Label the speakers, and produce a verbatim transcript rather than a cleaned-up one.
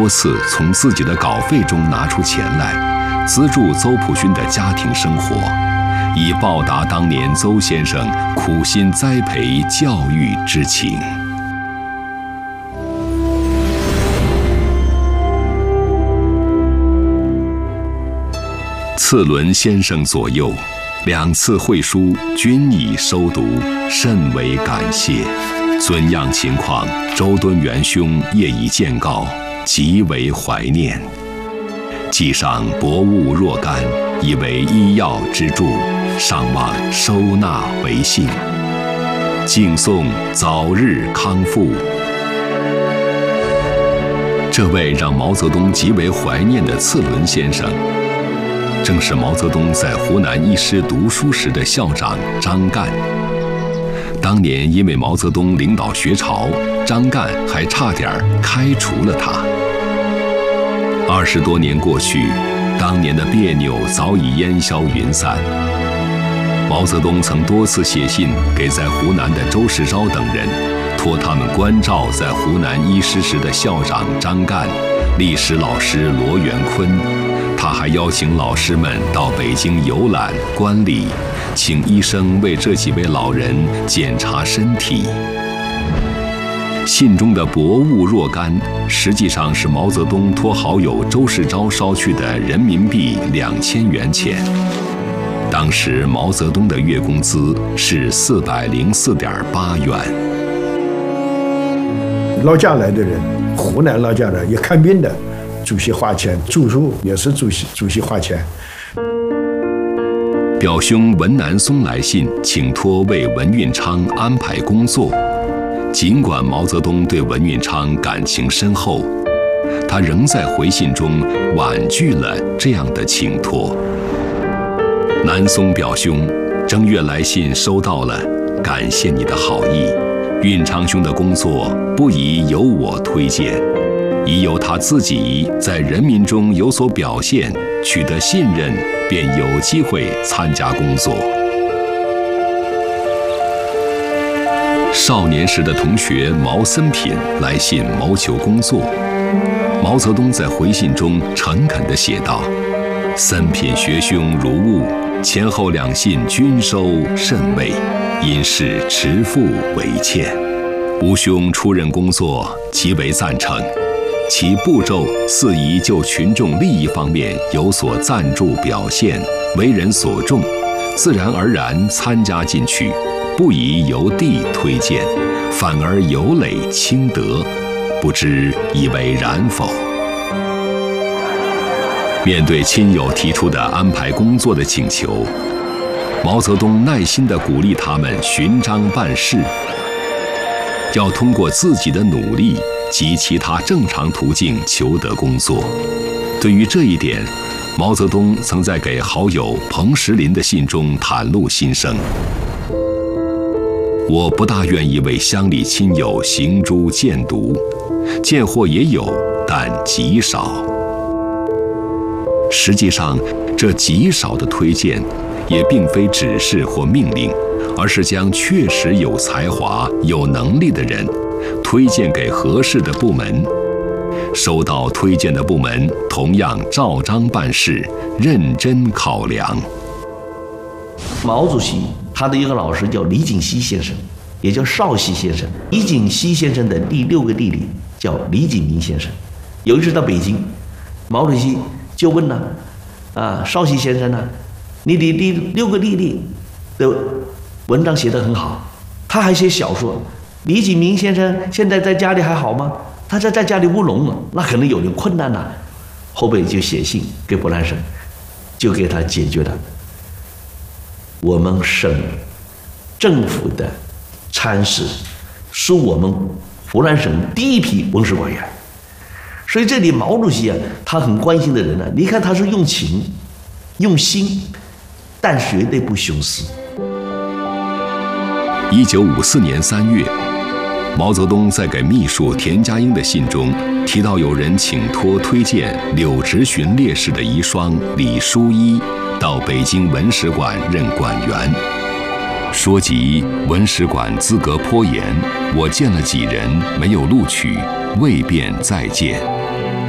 Speaker 1: 多次从自己的稿费中拿出钱来，资助邹朴勋的家庭生活，以报答当年邹先生苦心栽培教育之情。次伦先生左右，两次会书均已收读，甚为感谢。尊样情况，周敦元兄业已见告，极为怀念。记上薄雾若干，以为医药之助，尚望收纳为信。敬颂早日康复。这位让毛泽东极为怀念的次伦先生，正是毛泽东在湖南医师读书时的校长张干。当年因为毛泽东领导学潮，张干还差点开除了他。二十多年过去，当年的别扭早已烟消云散。毛泽东曾多次写信给在湖南的周世钊等人，托他们关照在湖南医师时的校长张干、历史老师罗元坤。他还邀请老师们到北京游览观礼，请医生为这几位老人检查身体。信中的薄雾若干，实际上是毛泽东托好友周世钊捎去的人民币两千元钱。当时毛泽东的月工资是四百零四点八元。
Speaker 2: 老家来的人，湖南老家的也看病的，主席花钱，住宿也是主席主席花钱。
Speaker 1: 表兄文南松来信，请托为文运昌安排工作。尽管毛泽东对文运昌感情深厚，他仍在回信中婉拒了这样的请托。南松表兄，正月来信收到了，感谢你的好意。运昌兄的工作不宜由我推荐，宜由他自己在人民中有所表现，取得信任，便有机会参加工作。少年时的同学毛森品来信谋求工作，毛泽东在回信中诚恳地写道：“森品学兄如晤，前后两信均收甚慰，因是持负为欠。吾兄出任工作，极为赞成。其步骤似宜就群众利益方面有所赞助表现，为人所重，自然而然参加进去，不宜由弟推荐，反而有累轻德，不知以为然否？”面对亲友提出的安排工作的请求，毛泽东耐心地鼓励他们循章办事，要通过自己的努力及其他正常途径求得工作。对于这一点，毛泽东曾在给好友彭石林的信中袒露心声：“我不大愿意为乡里亲友行诸荐读，见货也有，但极少。”实际上，这极少的推荐，也并非指示或命令，而是将确实有才华、有能力的人推荐给合适的部门。收到推荐的部门同样照章办事，认真考量。
Speaker 3: 毛主席他的一个老师叫李锦熙先生，也叫邵熙先生。李锦熙先生的第六个弟弟叫李锦明先生。有一次到北京，毛主席就问了：“啊，邵熙先生呢？你的第六个弟弟的文章写得很好，他还写小说。李锦明先生现在在家里还好吗？他在在家里务农了，那可能有点困难呐、啊。”后边就写信给湖南省，就给他解决了我们省政府的参事，是我们湖南省第一批文史官员。所以这里毛主席啊，他很关心的人呢、啊，你看他是用情、用心，但绝对不徇私。
Speaker 1: 一九五四年三月，毛泽东在给秘书田家英的信中提到，有人请托推荐柳直荀烈士的遗孀李淑一到北京文史馆任馆员，说及文史馆资格颇严，我见了几人，没有录取，未便再见。